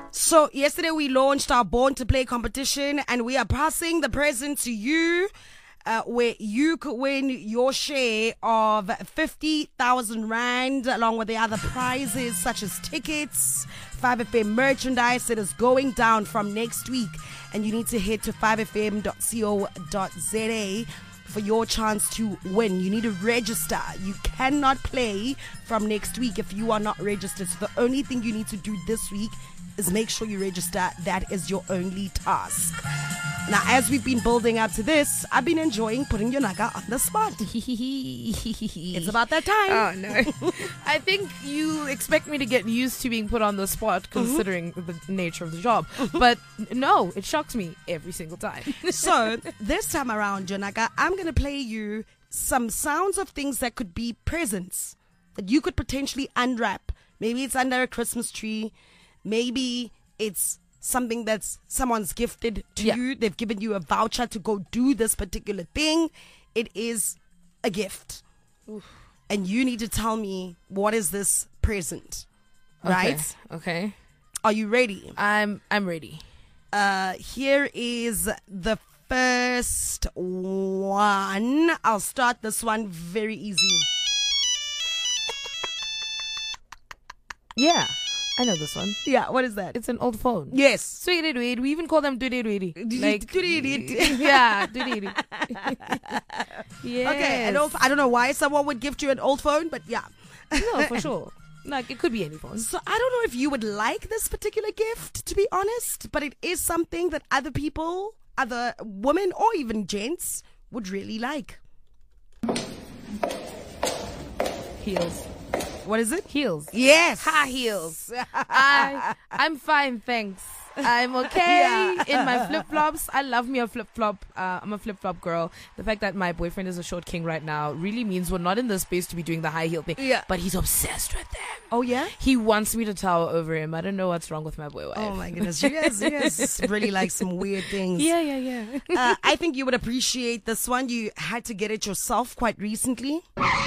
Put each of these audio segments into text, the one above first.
So yesterday we launched our Born to Play competition, and we are passing the present to you, where you could win your share of 50,000 Rand along with the other prizes such as tickets, 5FM merchandise that is going down from next week. And you need to head to 5fm.co.za for your chance to win. You need to register. You cannot play from next week if you are not registered. So the only thing you need to do this week is make sure you register. That is your only task. Now, as we've been building up to this, I've been enjoying putting Yonaka on the spot. It's about that time. Oh, no. I think you expect me to get used to being put on the spot considering the nature of the job. But no, it shocks me every single time. So, this time around, Yonaka, I'm going to play you some sounds of things that could be presents that you could potentially unwrap. Maybe it's under a Christmas tree. Maybe it's something that's someone's gifted to you. They've given you a voucher to go do this particular thing. It is a gift. Oof. And you need to tell me, what is this present? Right? Okay. Are you ready? I'm ready. Here is the first one. I'll start this one very easy. Yeah. I know this one. Yeah, what is that? It's an old phone. Yes. Sweet, we even call them Dudidudi. Yeah, Dudidi. Yes. Okay, and I don't know why someone would gift you an old phone, but yeah. No, for sure. Like, it could be any phone. So I don't know if you would like this particular gift, to be honest, but it is something that other people, other women or even gents would really like. Heels. What is it? Heels. Yes. High heels. I'm fine, thanks. I'm okay in my flip-flops. I love me a flip-flop. I'm a flip-flop girl. The fact that my boyfriend is a short king right now really means we're not in the space to be doing the high heel thing. Yeah. But he's obsessed with them. Oh, yeah? He wants me to tower over him. I don't know what's wrong with my boy wife. Oh, my goodness. You guys really like some weird things. Yeah. I think you would appreciate this one. You had to get it yourself quite recently.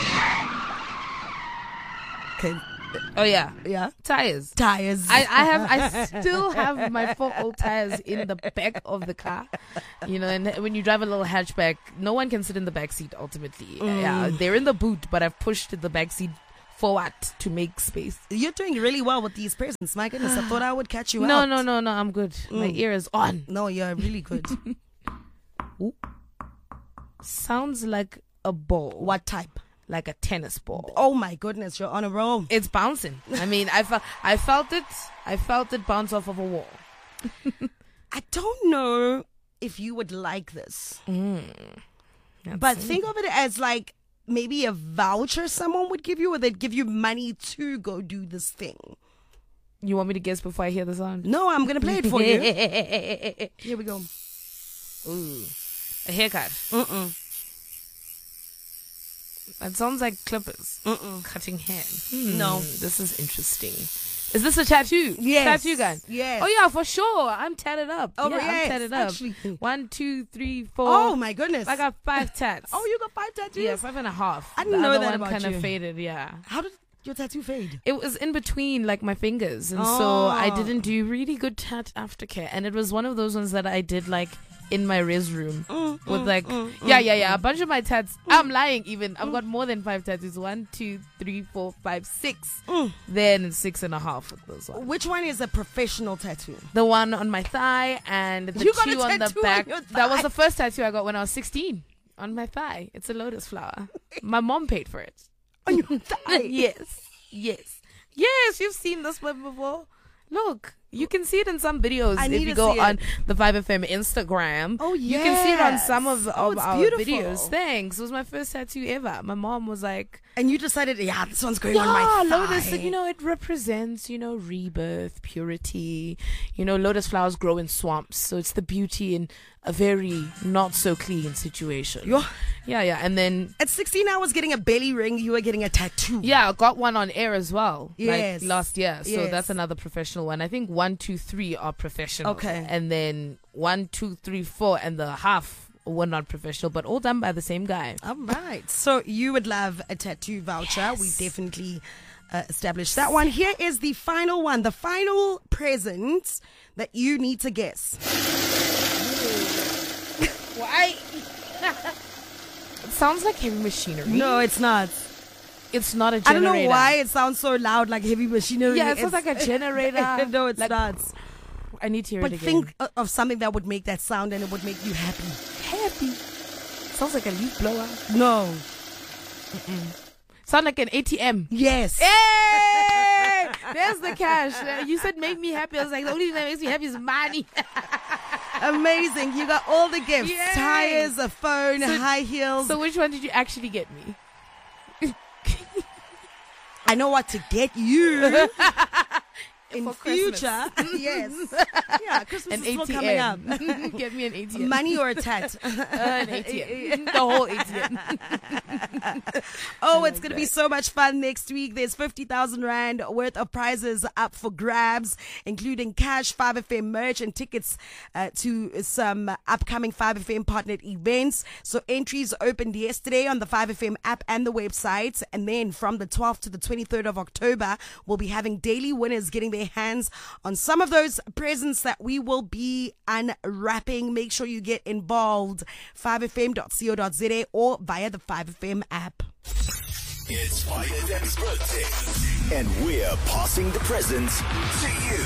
Okay. Oh yeah. Tires. I still have my 4 old tires in the back of the car. You know, and when you drive a little hatchback, no one can sit in the back seat ultimately. Yeah, they're in the boot, but I've pushed the back seat forward to make space. You're doing really well with these presents. My goodness, I thought I would catch you out. No, No, I'm good. My ear is on. No, you're really good. Ooh. Sounds like a ball. What type? Like a tennis ball. Oh my goodness, you're on a roll. It's bouncing. I mean, I felt it. I felt it bounce off of a wall. I don't know if you would like this. But think of it as like maybe a voucher someone would give you, or they'd give you money to go do this thing. You want me to guess before I hear the sound? No, I'm going to play it for you. Here we go. Ooh. A haircut. It sounds like clippers. Cutting hair. No. This is interesting. Is this a tattoo? Yes. Tattoo gun? Yes. Oh, yeah, for sure. I'm tatted up. Oh, yeah, yes, I'm tatted up. actually. 1, 2, 3, 4. Oh, my goodness. I got 5 tats. Oh, you got 5 tattoos? Yeah, 5.5. I didn't know that one about kind you. of faded, yeah. How did your tattoo fade? It was in between, like, my fingers. And so I didn't do really good tat aftercare. And it was one of those ones that I did, like, in my res room with like a bunch of my tats. I'm lying even. I've got more than 5 tattoos. 1, 2, 3, 4, 5, 6. Then 6.5 with those ones. Which one is a professional tattoo? The one on my thigh and the You got two a on the tattoo back. on your thigh? That was the first tattoo I got when I was 16 on my thigh. It's a lotus flower. My mom paid for it. On your thigh? Yes. You've seen this one before. Look, you can see it in some videos if you go on the 5FM Instagram. Oh, you can see it on yes. some of our beautiful. videos. Thanks. It was my first tattoo ever. My mom was like, and you decided, this one's going on my thigh. Lotus, it represents, rebirth, purity. Lotus flowers grow in swamps, so it's the beauty in a very not so clean situation. Yeah. And then at 16, I was getting a belly ring. You were getting a tattoo. Yeah, I got one on air as well. Yes. Like last year. So Yes. that's another professional one. I think 1, 2, 3 are professional. Okay. And then 1, 2, 3, 4 and the half were not professional, but all done by the same guy. All right. So you would love a tattoo voucher. Yes. We definitely established that one. Here is the final one, the final present that you need to guess. Why? It sounds like heavy machinery. No, it's not. It's not a I don't generator. know why it sounds so loud, like heavy machinery. Yeah, it sounds like a generator. No, it's Like, not. I need to hear But it again. think of something that would make that sound and it would make you happy. Happy. Sounds like a leaf blower. No. Sound like an ATM. Yes. Hey! There's the cash. You said make me happy. I was like, the only thing that makes me happy is money. Amazing. You got all the gifts. Yay. Tires, a phone, high heels. So which one did you actually get me? I know what to get you. In For future. Yes. Yeah, Christmas An is still ATM. coming up. Get me an ATM. Money or a tat? An ATM. The whole ATM. Oh, it's going to be so much fun next week. There's 50,000 Rand worth of prizes up for grabs, including cash, 5FM merch, and tickets to some upcoming 5FM partnered events. So entries opened yesterday on the 5FM app and the website. And then from the 12th to the 23rd of October, we'll be having daily winners getting their hands on some of those presents that we will be unwrapping. Make sure you get involved. 5fm.co.za or via the 5FM app. It's 5FM's birthday, and we're passing the presents to you.